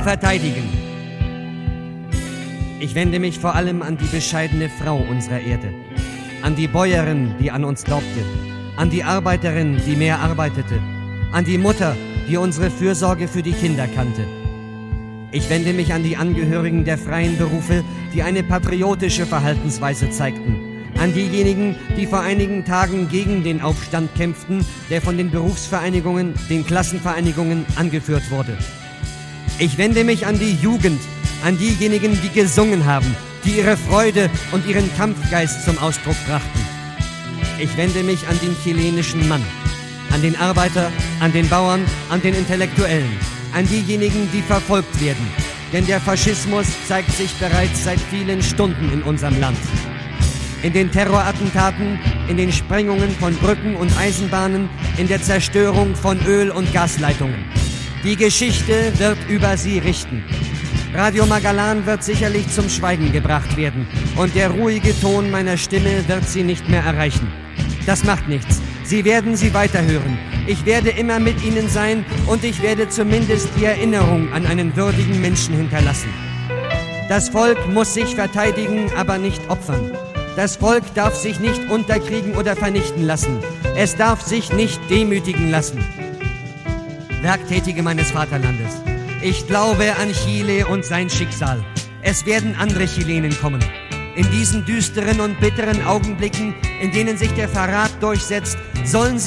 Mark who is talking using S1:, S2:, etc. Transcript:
S1: verteidigen. Ich wende mich vor allem an die bescheidene Frau unserer Erde, an die Bäuerin, die an uns glaubte, an die Arbeiterin, die mehr arbeitete, an die Mutter, die unsere Fürsorge für die Kinder kannte. Ich wende mich an die Angehörigen der freien Berufe, die eine patriotische Verhaltensweise zeigten, an diejenigen, die vor einigen Tagen gegen den Aufstand kämpften, der von den Berufsvereinigungen, den Klassenvereinigungen angeführt wurde. Ich wende mich an die Jugend, an diejenigen, die gesungen haben, die ihre Freude und ihren Kampfgeist zum Ausdruck brachten. Ich wende mich an den chilenischen Mann, an den Arbeiter, an den Bauern, an den Intellektuellen, an diejenigen, die verfolgt werden. Denn der Faschismus zeigt sich bereits seit vielen Stunden in unserem Land. In den Terrorattentaten, in den Sprengungen von Brücken und Eisenbahnen, in der Zerstörung von Öl- und Gasleitungen. Die Geschichte wird über sie richten. Radio Magalan wird sicherlich zum Schweigen gebracht werden und der ruhige Ton meiner Stimme wird sie nicht mehr erreichen. Das macht nichts. Sie werden sie weiterhören. Ich werde immer mit ihnen sein und ich werde zumindest die Erinnerung an einen würdigen Menschen hinterlassen. Das Volk muss sich verteidigen, aber nicht opfern. Das Volk darf sich nicht unterkriegen oder vernichten lassen. Es darf sich nicht demütigen lassen. Werktätige meines Vaterlandes, ich glaube an Chile und sein Schicksal. Es werden andere Chilenen kommen. In diesen düsteren und bitteren Augenblicken, in denen sich der Verrat durchsetzt, sollen sie